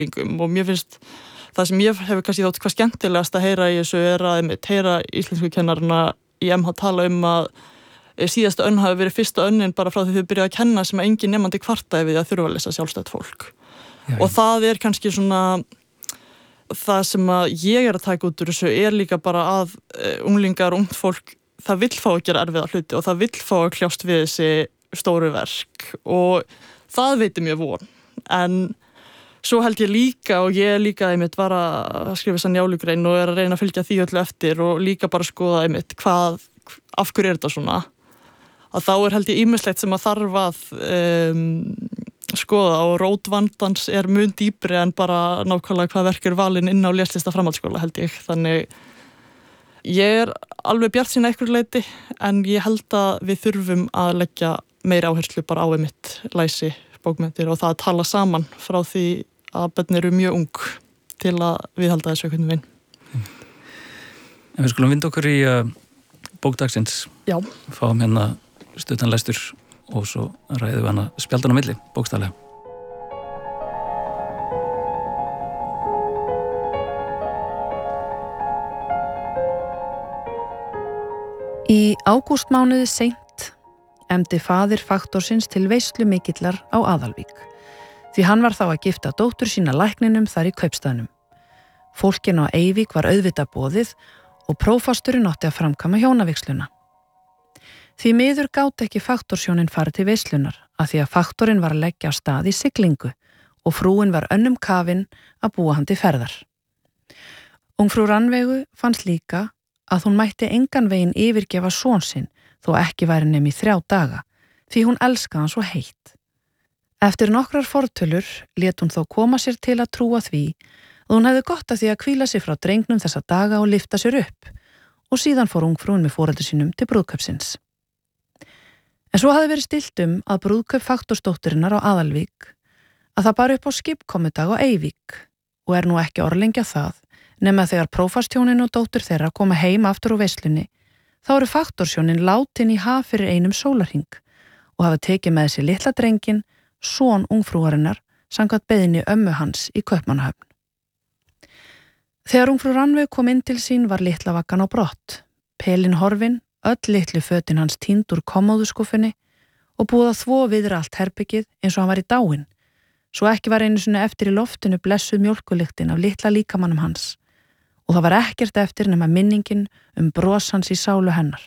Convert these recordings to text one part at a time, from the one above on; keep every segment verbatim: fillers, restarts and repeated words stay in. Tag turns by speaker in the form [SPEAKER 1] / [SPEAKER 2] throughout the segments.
[SPEAKER 1] og mér finnst það sem ég hefur kannski þótt hvað skemmtilegast að heyra í þessu er að einmitt heyra íslensku kennarana í M H tala um að síðasta önn hafi verið fyrsta önnin bara frá því þau byrjaði að kenna sem að engin nemandi kvartaði við að þurfa að lesa sjálfstætt fólk. Já, og það er kannski svona það sem að ég er að taka út úr þessu er líka bara að unglingar og ungt fólk það vill fá að gera erfiða hluti og það vill fá að kljást við þessi stóru verk og það veitir mér von. En svo held ég líka og ég líka einmitt var að skrifa þessa njálugrein og er að reyna að fylgja því öllu eftir og líka bara skoða einmitt hvað, af hverju er þetta svona að þá er held ég ýmislegt sem að þarf að um, skoða og rót vandans er mun dýpri en bara nákvæmlega hvað verk er valin inn á leslista framhaldsskóla held ég. Þannig ég er alveg bjartsýn að einhverju leyti en ég held að við þurfum að leggja meira áherslu bara á einmitt læsi bókmenntir og það að tala saman frá því að börn eru mjög ung til að viðhalda þessu einhvern veginn.
[SPEAKER 2] En við skulum vinda okkur í uh, bókdagsins.
[SPEAKER 1] Já.
[SPEAKER 2] Fáum hérna stuttan lestur og svo ræðum við hana spjaldan á milli, bókstaflega.
[SPEAKER 3] Í ágústmánuði seint efndi faðir faktorsins til veislu mikillar á Aðalvík. Því hann var þá að gifta dóttur sína lækninum þar í kaupstaðnum. Fólkinu á Eyvík var auðvitað boðið og prófasturinn átti að framkvæma hjónavígsluna. Því miður gáti ekki faktorsjónin farið til veislunar af því að faktorinn var að leggja á stað í siglingu og frúin var önnum kafin að búa hann til ferðar. Ungfrú Rannveigu fannst líka að hún mætti engan veginn yfirgefa son sinn þó ekki væri nema í þrjá daga því hún elskaði hann svo heitt. Eftir nokkrar fortölur lét hún þó koma sér til að trúa því að hún hefði gott af því að hvíla sig frá drengnum þessa daga og lyfta sér upp og síðan fór ungfrúin með foreldri sínum til brúðkaupsins. En svo hafði verið stillt um að brúðkaup faktorsdótturinnar á Aðalvík að það bar upp á skipkomudag á Eyvík og er nú ekki orðlengja það nema þegar prófastjónin og dóttur þeirra koma heim aftur úr veislunni þá eru faktorsjónin látin í haf fyrir einum sólarhring og hafa tekið með sér litla drenginn, son ungfrúarinnar, samkvæmt beiðni ömmu hans í Kaupmannahöfn. Þegar ungfrú Rannveig kom inn til sín var litla vaggan á brott, pelin horfin, öll litlu fötin hans týnd úr kommóðuskúfunni og búið að þvo viðra allt herbyggið eins og hann var í dáin, svo ekki var einu sinni eftir í loftinu blessuð mjólkulyktin af litla líkamannum hans og það var ekkert eftir nema minningin um bros hans í sálu hennar.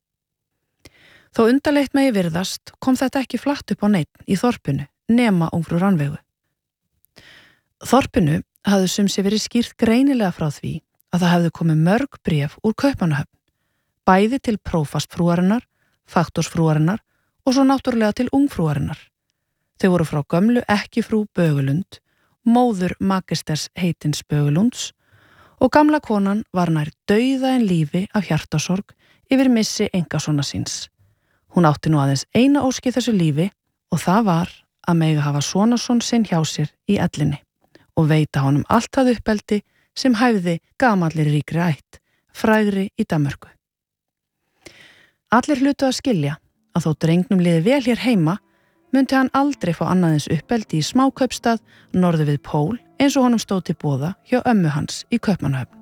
[SPEAKER 3] Þó undarlegt megi virðast kom þetta ekki flatt upp á neinn í þorpinu nema ungfrú Rannveigu. Þorpinu hafði sum sé verið skýrt greinilega frá því að það hefði komið mörg bréf úr Kaupmannahöfn, bæði til prófastfrúarinnar, faktorsfrúarinnar og svo náttúrulega til ungfrúarinnar. Þau voru frá gömlu ekkifrú Bögulund, móður magisters heitins Bögulunds og gamla konan var nær dauða en lífi af hjartasorg yfir missi einkasona síns. Hún átti nú aðeins eina ósk í þessu lífi og það var að mega hafa sonason sinn hjá sér í ellinni og veita honum allt það uppeldi sem hæfði gamallir ríkri ætt, frægri í Danmörku. Allir hlutu að skilja að þó drengnum liði vel hér heima, myndi hann aldrei fá annaðins uppeldi í smákaupstað norður við Pól eins og honum stóð til boða hjá ömmu hans í Kaupmannahöfn.